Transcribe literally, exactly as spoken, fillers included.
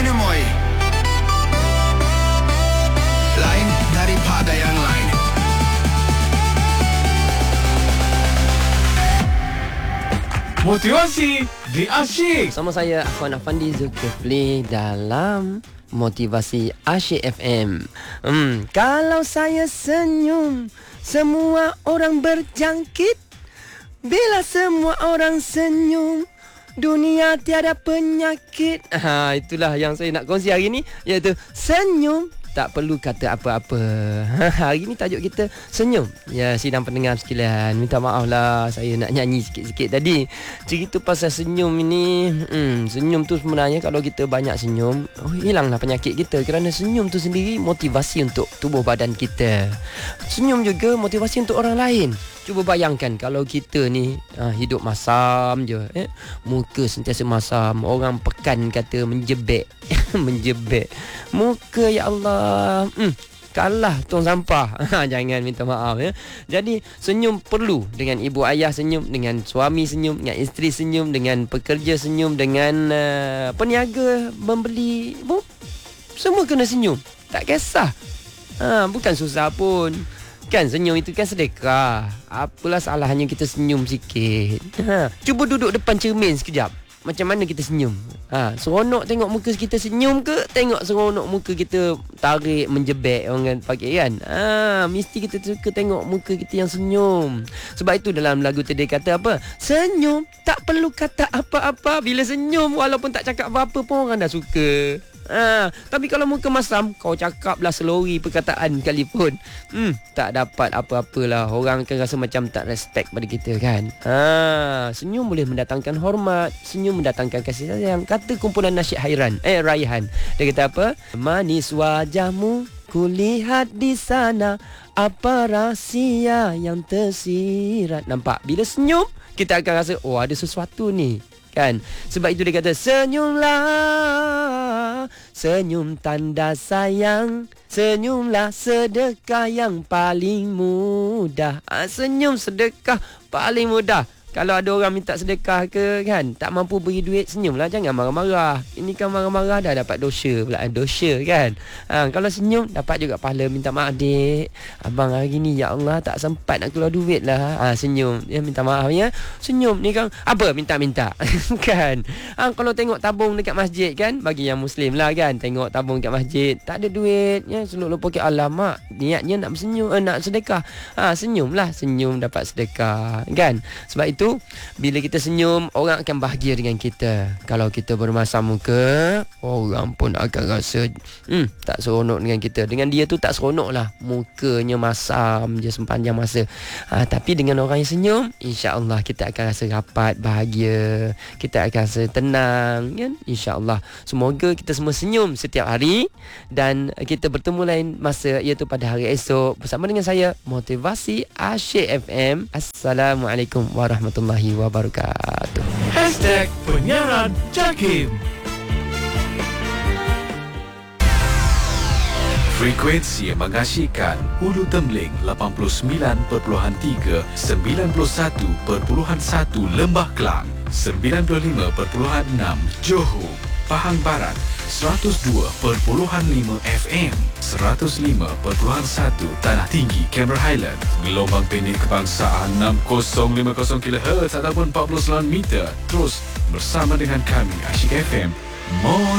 Dynamoi. Lain daripada yang lain. Motivasi di Asyik. Sama saya Afwan Afandi Zulkifli dalam Motivasi Asyik F M. Hmm, kalau saya senyum, semua orang berjangkit. Bila semua orang senyum, dunia tiada penyakit. Ha, itulah yang saya nak kongsi hari ni, iaitu senyum tak perlu kata apa-apa. Hari ni tajuk kita senyum. Ya, sidang pendengar sekalian, minta maaf lah saya nak nyanyi sikit-sikit tadi. Cerita pasal senyum ini, hmm, senyum tu sebenarnya kalau kita banyak senyum, oh, hilanglah penyakit kita. Kerana senyum tu sendiri motivasi untuk tubuh badan kita. Senyum juga motivasi untuk orang lain. Cuba bayangkan kalau kita ni ha, hidup masam je, eh? Muka sentiasa masam. Orang pekan kata menjebek. Menjebek muka, ya Allah, hmm, kalah tong sampah. Jangan minta maaf, ya. Jadi senyum perlu. Dengan ibu ayah senyum, dengan suami senyum, dengan isteri senyum, dengan pekerja senyum, dengan uh, peniaga membeli, bu, semua kena senyum. Tak kisah, ha, bukan susah pun. Kan senyum itu kan sedekah. Apalah salahnya kita senyum sikit. Ha, cuba duduk depan cermin sekejap. Macam mana kita senyum? Ha, seronok tengok muka kita senyum ke? Tengok seronok muka kita tarik, menjebek, orang kan pakai kan? Ha, mesti kita suka tengok muka kita yang senyum. Sebab itu dalam lagu tadi kata apa? Senyum tak perlu kata apa-apa. Bila senyum walaupun tak cakap apa-apa pun orang dah suka. Ha, tapi kalau muka masam, kau cakaplah selori perkataan sekalipun, hmm, tak dapat apa-apalah. Orang akan rasa macam tak respect pada kita kan. Ha, senyum boleh mendatangkan hormat, senyum mendatangkan kasih sayang. Kata kumpulan nasyid Hairan, eh Raihan, dia kata apa? Manis wajahmu kulihat di sana, apa rahsia yang tersirat. Nampak? Bila senyum, kita akan rasa oh ada sesuatu ni. Kan? Sebab itu dia kata senyumlah, senyum tanda sayang, senyumlah sedekah yang paling mudah. Ha, senyum sedekah paling mudah. Kalau ada orang minta sedekah ke kan, tak mampu beri duit, senyumlah, jangan marah-marah. Ini kan marah-marah dah dapat dosa pula, dosa kan. Ha, kalau senyum dapat juga pahala. Minta maaf dik, abang hari ni ya Allah tak sempat nak keluar duit lah. Ha, senyum, ya minta maaf ya. Senyum ni kan apa, minta-minta. Kan. Ha, kalau tengok tabung dekat masjid kan, bagi yang muslim lah kan, tengok tabung dekat masjid tak ada duit ya, seluk poket, alamak niatnya nak bersenyum, eh, nak sedekah. Ha, senyumlah, senyum dapat sedekah kan. Sebab itu tu, bila kita senyum, orang akan bahagia dengan kita. Kalau kita bermasam muka, orang pun akan rasa hmm, tak seronok dengan kita. Dengan dia tu tak seronok lah, mukanya masam je sepanjang masa. ha, Tapi dengan orang yang senyum, insya-Allah kita akan rasa rapat, bahagia. Kita akan rasa tenang kan? Insya-Allah. Semoga kita semua senyum setiap hari. Dan kita bertemu lain masa, iaitu pada hari esok, bersama dengan saya Motivasi Asyik F M. Assalamualaikum warahmatullahi wabarakatuh. Hashtag penyiaran Jakim. Frekuensi yang mengasyikkan Hulu Temling lapan puluh sembilan perpuluhan tiga, sembilan puluh satu perpuluhan satu Lembah Kelang, sembilan puluh lima perpuluhan enam Johor, Pahang Barat, seratus dua perpuluhan lima F M, seratus lima perpuluhan satu Tanah Tinggi, Cameron Highland, gelombang pendek kebangsaan enam kosong lima kosong kilohertz ataupun empat puluh sembilan meter. Terus bersama dengan kami Asyik F M. More